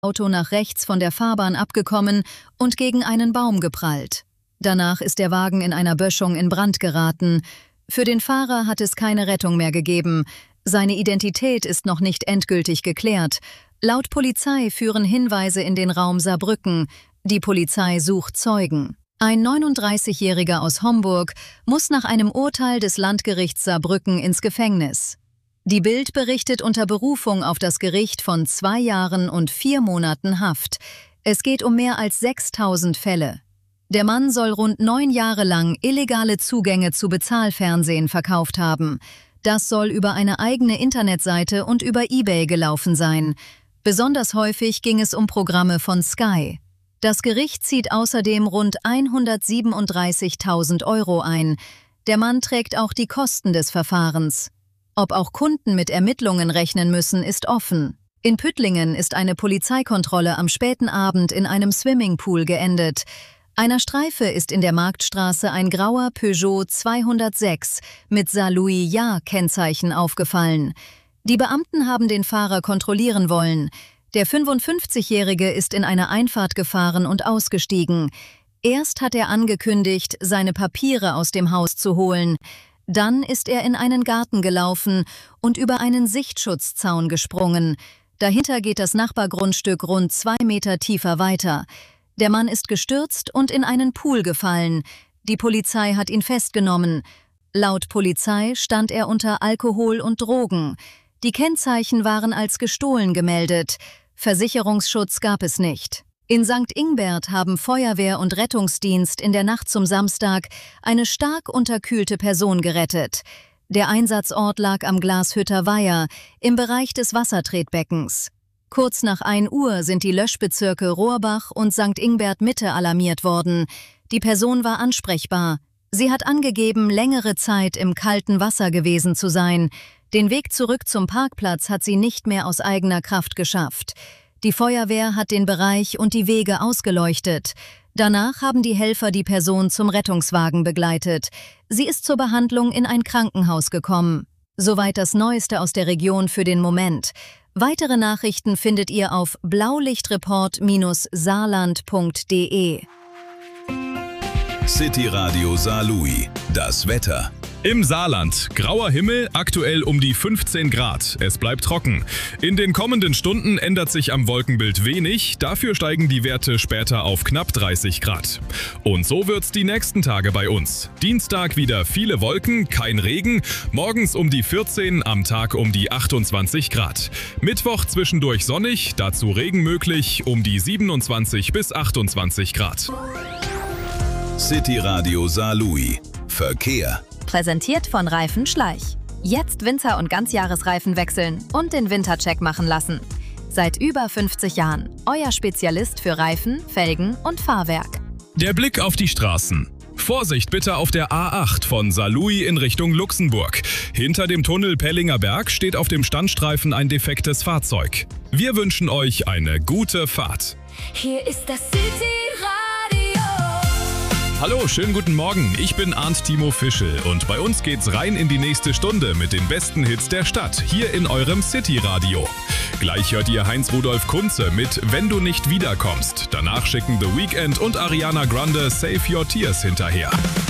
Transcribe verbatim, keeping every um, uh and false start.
Auto nach rechts von der Fahrbahn abgekommen und gegen einen Baum geprallt. Danach ist der Wagen in einer Böschung in Brand geraten. Für den Fahrer hat es keine Rettung mehr gegeben. Seine Identität ist noch nicht endgültig geklärt. Laut Polizei führen Hinweise in den Raum Saarbrücken. Die Polizei sucht Zeugen. Ein neununddreißigjähriger aus Homburg muss nach einem Urteil des Landgerichts Saarbrücken ins Gefängnis. Die Bild berichtet unter Berufung auf das Gericht von zwei Jahren und vier Monaten Haft. Es geht um mehr als sechstausend Fälle. Der Mann soll rund neun Jahre lang illegale Zugänge zu Bezahlfernsehen verkauft haben. Das soll über eine eigene Internetseite und über eBay gelaufen sein. Besonders häufig ging es um Programme von Sky. Das Gericht zieht außerdem rund hundertsiebenunddreißigtausend Euro ein. Der Mann trägt auch die Kosten des Verfahrens. Ob auch Kunden mit Ermittlungen rechnen müssen, ist offen. In Püttlingen ist eine Polizeikontrolle am späten Abend in einem Swimmingpool geendet. Einer Streife ist in der Marktstraße ein grauer Peugeot zweihundertsechs mit Saarlouis-Ja-Kennzeichen aufgefallen. Die Beamten haben den Fahrer kontrollieren wollen. Der fünfundfünfzigjährige ist in eine Einfahrt gefahren und ausgestiegen. Erst hat er angekündigt, seine Papiere aus dem Haus zu holen. Dann ist er in einen Garten gelaufen und über einen Sichtschutzzaun gesprungen. Dahinter geht das Nachbargrundstück rund zwei Meter tiefer weiter. Der Mann ist gestürzt und in einen Pool gefallen. Die Polizei hat ihn festgenommen. Laut Polizei stand er unter Alkohol und Drogen. Die Kennzeichen waren als gestohlen gemeldet. Versicherungsschutz gab es nicht. In Sankt Ingbert haben Feuerwehr und Rettungsdienst in der Nacht zum Samstag eine stark unterkühlte Person gerettet. Der Einsatzort lag am Glashütter Weiher im Bereich des Wassertretbeckens. Kurz nach ein Uhr sind die Löschbezirke Rohrbach und Sankt Ingbert Mitte alarmiert worden. Die Person war ansprechbar. Sie hat angegeben, längere Zeit im kalten Wasser gewesen zu sein. Den Weg zurück zum Parkplatz hat sie nicht mehr aus eigener Kraft geschafft. Die Feuerwehr hat den Bereich und die Wege ausgeleuchtet. Danach haben die Helfer die Person zum Rettungswagen begleitet. Sie ist zur Behandlung in ein Krankenhaus gekommen. Soweit das Neueste aus der Region für den Moment. Weitere Nachrichten findet ihr auf blaulichtreport Bindestrich saarland punkt de. City Radio Saarlouis. Das Wetter. Im Saarland. Grauer Himmel, aktuell um die fünfzehn Grad. Es bleibt trocken. In den kommenden Stunden ändert sich am Wolkenbild wenig. Dafür steigen die Werte später auf knapp dreißig Grad. Und so wird's die nächsten Tage bei uns. Dienstag wieder viele Wolken, kein Regen. Morgens um die vierzehn, am Tag um die achtundzwanzig Grad. Mittwoch zwischendurch sonnig, dazu Regen möglich, um die siebenundzwanzig bis achtundzwanzig Grad. City Radio Saarlouis. Verkehr. Präsentiert von Reifen Schleich. Jetzt Winter- und Ganzjahresreifen wechseln und den Wintercheck machen lassen. Seit über fünfzig Jahren euer Spezialist für Reifen, Felgen und Fahrwerk. Der Blick auf die Straßen. Vorsicht bitte auf der A acht von Saarlouis in Richtung Luxemburg. Hinter dem Tunnel Pellinger Berg steht auf dem Standstreifen ein defektes Fahrzeug. Wir wünschen euch eine gute Fahrt. Hier ist das City Radio. Hallo, schönen guten Morgen. Ich bin Arndt Timo Fischel und bei uns geht's rein in die nächste Stunde mit den besten Hits der Stadt, hier in eurem City Radio. Gleich hört ihr Heinz-Rudolf Kunze mit Wenn du nicht wiederkommst. Danach schicken The Weeknd und Ariana Grande Save Your Tears hinterher.